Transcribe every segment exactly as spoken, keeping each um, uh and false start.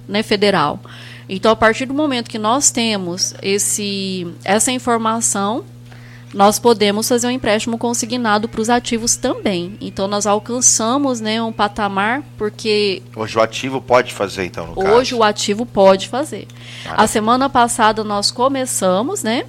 né, federal. Então, a partir do momento que nós temos esse, essa informação, nós podemos fazer um empréstimo consignado para os ativos também. Então, nós alcançamos, né, um patamar, porque... Hoje o ativo pode fazer, então, no caso? Hoje o ativo pode fazer. Maravilha. A semana passada nós começamos, né,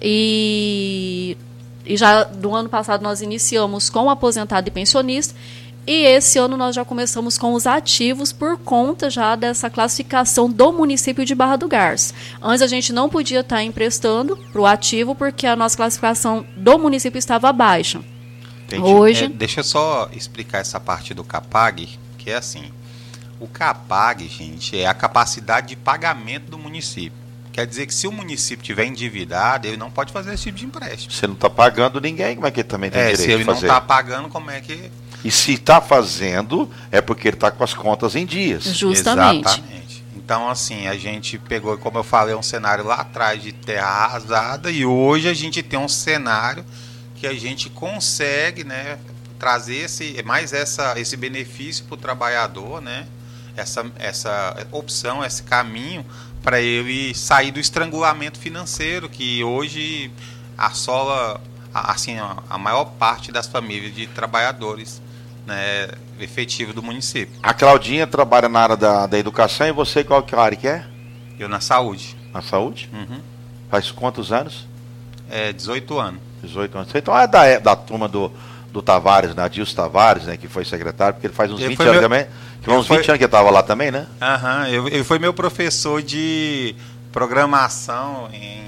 e, e já do ano passado nós iniciamos com o aposentado e pensionista, e esse ano nós já começamos com os ativos por conta já dessa classificação do município de Barra do Garça. Antes a gente não podia estar emprestando para o ativo porque a nossa classificação do município estava baixa. Entendi. Hoje... É, deixa eu só explicar essa parte do CAPAG, que é assim, o CAPAG, gente, é a capacidade de pagamento do município. Quer dizer que se o município tiver endividado, ele não pode fazer esse tipo de empréstimo. Você não está pagando ninguém, como é que ele também tem é, direito se ele de fazer? não está pagando, como é que... E se está fazendo, é porque ele está com as contas em dias. Justamente. Exatamente. Então, assim, a gente pegou, como eu falei, um cenário lá atrás de terra arrasada, e hoje a gente tem um cenário que a gente consegue, né, trazer esse, mais essa, esse benefício para o trabalhador, né, essa, essa opção, esse caminho para ele sair do estrangulamento financeiro que hoje assola assim, a maior parte das famílias de trabalhadores, né, efetivo do município. A Claudinha trabalha na área da, da educação, e você qual que é a área que é? Eu na saúde. Na saúde? Uhum. Faz quantos anos? É, dezoito anos. dezoito anos. Então é da, da turma do, do Tavares, né? Adilson Tavares, né? Que foi secretário, porque ele faz uns ele vinte anos meu... também. Que uns foi... vinte anos que ele estava lá também, né? Aham, uhum. Ele foi meu professor de programação em...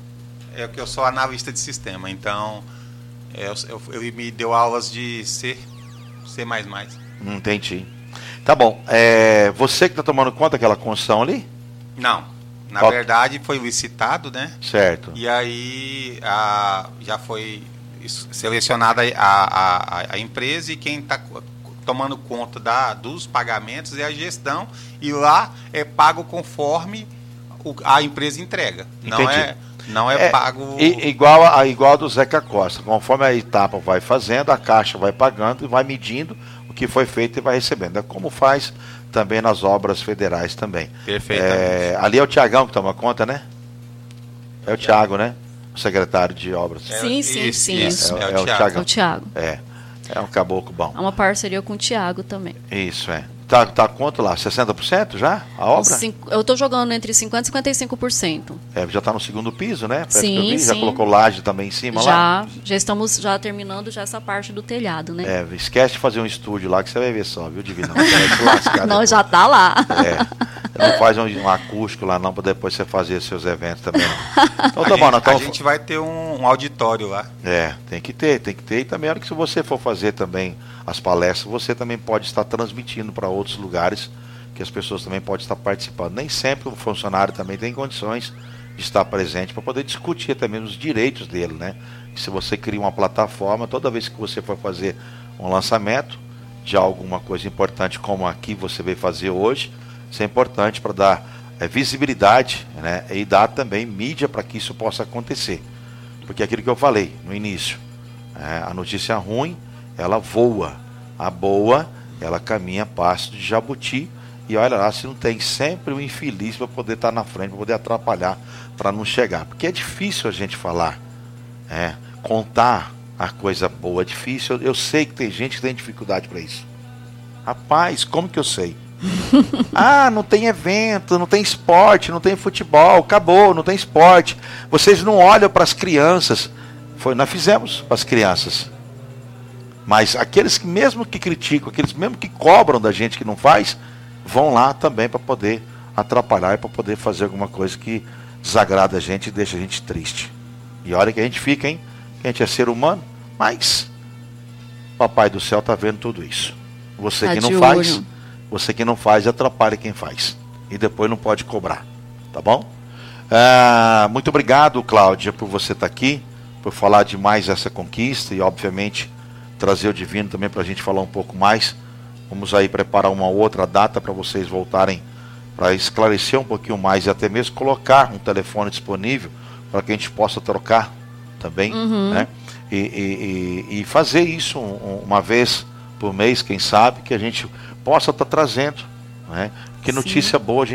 É que eu sou analista de sistema, então eu, eu, ele me deu aulas de C, C++. Entendi. Tá bom. É, você que está tomando conta daquela construção ali? Não. Na Qual... verdade, foi licitado, né? Certo. E aí a, já foi selecionada a, a, a empresa, e quem está tomando conta da, dos pagamentos é a gestão, e lá é pago conforme o, a empresa entrega. Não Entendi. é... Não é, é pago... I, igual, a, igual a do Zeca Costa. Conforme a etapa vai fazendo, a Caixa vai pagando e vai medindo o que foi feito e vai recebendo. É como faz também nas obras federais também. Perfeitamente. É, ali é o Tiagão que toma conta, né? É o Tiago, né? O secretário de obras. Sim, sim, isso, sim. Isso, é, é, é, é o Tiago. É o Tiago. É, é um caboclo bom. É uma parceria com o Tiago também. Isso, é. Tá, tá quanto lá? sessenta por cento já? A obra? Cinco, eu estou jogando entre cinquenta por cento e cinquenta e cinco por cento. É, já está no segundo piso, né? Parece sim, que eu vi. sim. Já colocou laje também em cima já, lá? Já estamos já terminando já essa parte do telhado, né? É, esquece de fazer um estúdio lá que você vai ver só, viu, Divino? Não, já tá lá. É, não faz um, um acústico lá não, para depois você fazer seus eventos também não. Então, tá a, bom, gente, tamo... a gente vai ter um, um auditório lá. É, tem que ter, tem que ter. E também, a hora que se você for fazer também as palestras, você também pode estar transmitindo para outros lugares, que as pessoas também podem estar participando. Nem sempre o funcionário também tem condições de estar presente para poder discutir até mesmo os direitos dele, né? E se você cria uma plataforma, toda vez que você for fazer um lançamento de alguma coisa importante, como aqui você veio fazer hoje, isso é importante para dar é, visibilidade, né? E dar também mídia para que isso possa acontecer. Porque é aquilo que eu falei no início, é, a notícia ruim, ela voa, a boa, ela caminha a passo de jabuti. E olha lá, se não tem sempre um infeliz para poder estar na frente, para poder atrapalhar, para não chegar. Porque é difícil a gente falar, é, contar a coisa boa, é difícil. Eu, eu sei que tem gente que tem dificuldade para isso. Rapaz, como que eu sei? Ah, não tem evento, não tem esporte, não tem futebol, acabou, não tem esporte. Vocês não olham para as crianças. Foi, nós fizemos para as crianças. Mas aqueles que mesmo que criticam, aqueles mesmo que cobram da gente que não faz, vão lá também para poder atrapalhar e para poder fazer alguma coisa que desagrada a gente e deixa a gente triste. E olha que a gente fica, hein? Que a gente é ser humano, mas Papai do Céu está vendo tudo isso. Você tá que não faz, olho. Você que não faz, atrapalha quem faz. E depois não pode cobrar. Tá bom? Ah, muito obrigado, Cláudia, por você estar aqui, por falar de mais essa conquista e, obviamente, trazer o Divino também para a gente falar um pouco mais. Vamos aí preparar uma outra data para vocês voltarem para esclarecer um pouquinho mais e até mesmo colocar um telefone disponível para que a gente possa trocar também, uhum. né? E, e, e, e fazer isso um, uma vez por mês, quem sabe, que a gente possa estar trazendo, né? Que notícia Sim. boa a gente